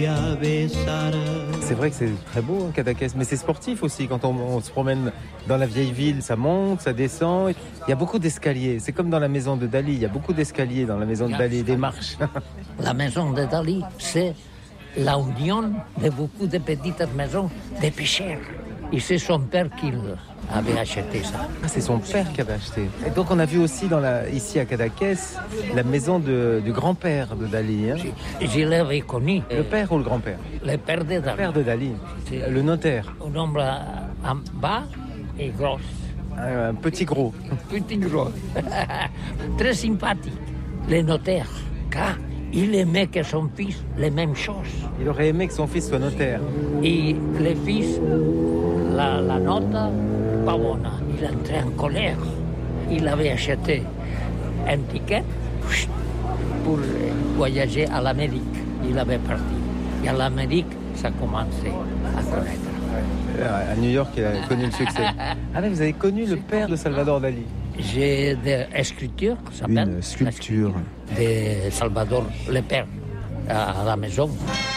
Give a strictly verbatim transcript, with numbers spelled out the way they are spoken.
C'est vrai que c'est très beau, hein, Cadaqués, mais c'est sportif aussi. Quand on, on se promène dans la vieille ville, ça monte, ça descend. Il y a beaucoup d'escaliers. C'est comme dans la maison de Dali. Il y a beaucoup d'escaliers dans la maison de Dali, des marches. La maison de Dali, c'est la union de beaucoup de petites maisons de pêcheurs. Et c'est son père qui avait acheté ça. Ah, c'est son père qui avait acheté. Et donc on a vu aussi dans la, ici à Cadaqués la maison de, du grand-père de Dali. Hein. Je, je l'avais connu. Le père ou le grand-père? Le père de Dali. Le père de Dali, c'est le notaire. Un homme en bas et gros. Un, un petit gros. Petit gros. Très sympathique. Le notaire, car il aimait que son fils les mêmes choses. Il aurait aimé que son fils soit notaire. Et le fils, la, la note, pas bonne. Il entrait en colère. Il avait acheté un ticket pour voyager à l'Amérique. Il avait parti. Et à l'Amérique, ça commençait à connaître. À New York, il a connu le succès. Ah mais vous avez connu le père de Salvador Dali? J'ai des sculptures, ça s'appelle. Une sculpture. De Salvador, le père, à la maison.